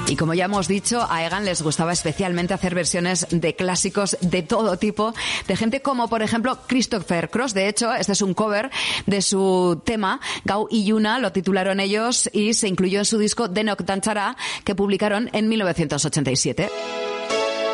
Y como ya hemos dicho, a Egan les gustaba especialmente hacer versiones de clásicos de todo tipo, de gente como, por ejemplo, Christopher Cross. De hecho, este es un cover de su tema, Gau i Lluna, lo titularon ellos y se incluyó en su disco Denok Dantzara, que publicaron en 1987.